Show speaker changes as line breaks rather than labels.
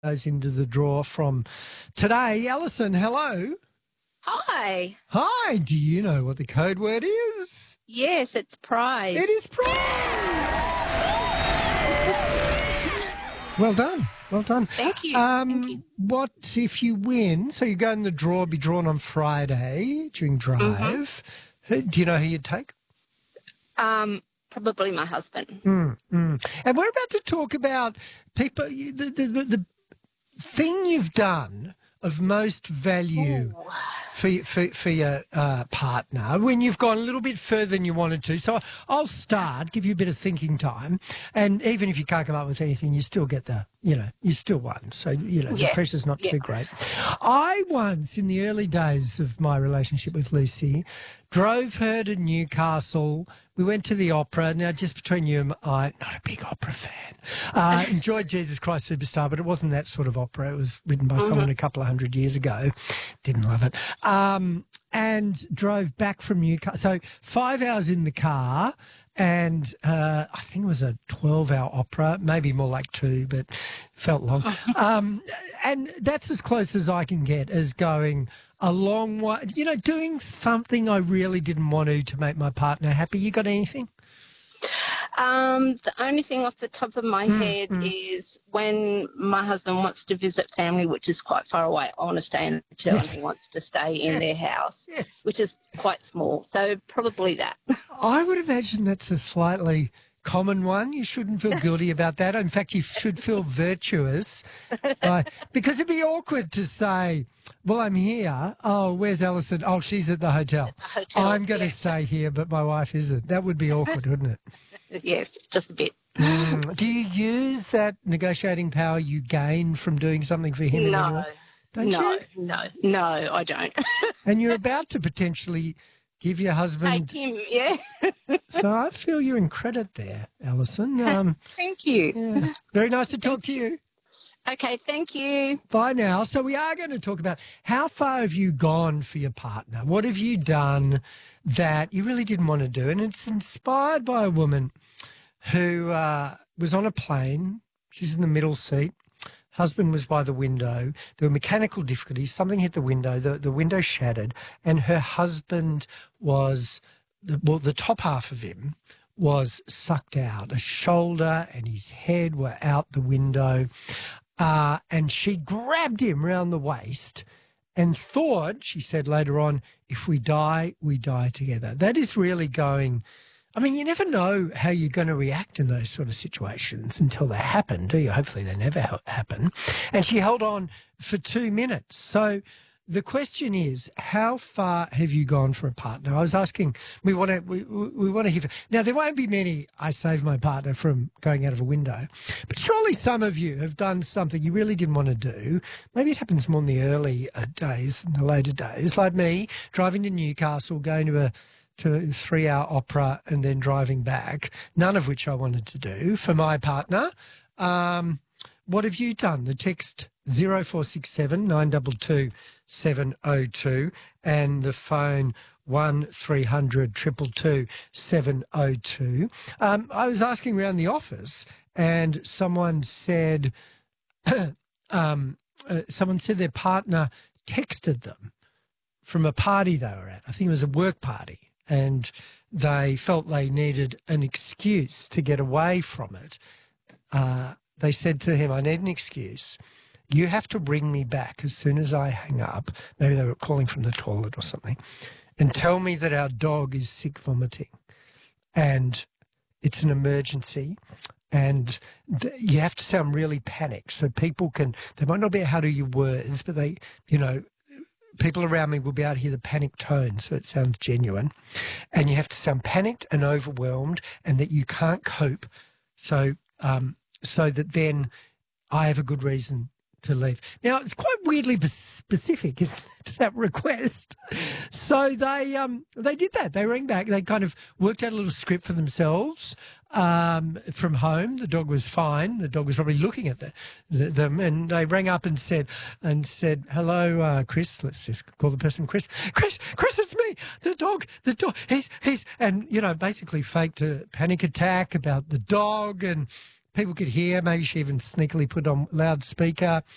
Goes into the draw from today. Alison, hello.
Hi.
Hi. Do you know what the code word is?
Yes, it's prize.
It is prize. Well done. Well done.
Thank you. Thank you.
What if you win? So you go in the draw, be drawn on Friday during drive. Do you know who you'd take?
Probably my husband.
And we're about to talk about people, the thing you've done of most value for your partner when you've gone a little bit further than you wanted to. So I'll start, give you a bit of thinking time, and even if you can't come up with anything, you still get you still won. So, the pressure's not too great. I once, in the early days of my relationship with Lucy, drove her to Newcastle. We went to the opera. Now, just between you and I, not a big opera fan. Enjoyed Jesus Christ Superstar, but it wasn't that sort of opera. It was written by someone a couple of 100 years ago. Didn't love it. And drove back from Newcastle. So 5 hours in the car, and I think it was a 12-hour opera, maybe more like 2, but felt long. And that's as close as I can get as going a long way, doing something I really didn't want to make my partner happy. You got anything?
The only thing off the top of my head is when my husband wants to visit family, which is quite far away, I want to stay in a hotel and he wants to stay in their house, which is quite small. So probably that.
I would imagine that's a slightly common one. You shouldn't feel guilty about that. In fact, you should feel virtuous because it'd be awkward to say, well, I'm here. Oh, where's Alison? Oh, she's at the hotel. I'm going to stay here, but my wife isn't. That would be awkward, wouldn't it?
Yes, just a bit.
Do you use that negotiating power you gain from doing something for him?
No.
Don't you?
No, I don't.
And you're about to potentially give your husband...
Take him, yeah.
So I feel you're in credit there, Alison.
Thank you.
Yeah. Very nice to talk to you.
Okay, thank you.
Bye now. So we are going to talk about how far have you gone for your partner? What have you done that you really didn't want to do? And it's inspired by a woman who was on a plane. She's in the middle seat. Husband was by the window. There were mechanical difficulties. Something hit the window. The window shattered. And her husband was, the top half of him was sucked out. A shoulder and his head were out the window. And she grabbed him round the waist and thought, she said later on, if we die, we die together. That is really going... I mean, you never know how you're going to react in those sort of situations until they happen, do you? Hopefully they never happen. And she held on for 2 minutes. So the question is, how far have you gone for a partner? I was asking, we want to hear. Now, there won't be many, I saved my partner from going out of a window. But surely some of you have done something you really didn't want to do. Maybe it happens more in the early days, in the later days, like me, driving to Newcastle, going to a 3-hour opera and then driving back, none of which I wanted to do for my partner. What have you done? The text 0467 922 702 and the phone 1300 222 702. I was asking around the office and someone said their partner texted them from a party they were at. I think it was a work party. And they felt they needed an excuse to get away from it. They said to him, I need an excuse. You have to bring me back as soon as I hang up. Maybe they were calling from the toilet or something. And tell me that our dog is sick vomiting. And it's an emergency. And you have to sound really panicked. So people they might not be able to hear your words, but they, people around me will be able to hear the panic tone, so it sounds genuine. And you have to sound panicked and overwhelmed and that you can't cope so that then I have a good reason to leave. Now, it's quite weirdly specific, isn't it, that request? So they did that. They rang back. They kind of worked out a little script for themselves from home. The dog was fine. The dog was probably looking at them, and they rang up and said, hello, Chris. Let's just call the person Chris. Chris, it's me. The dog. He's, and basically faked a panic attack about the dog and. People could hear. Maybe she even sneakily put on loudspeaker.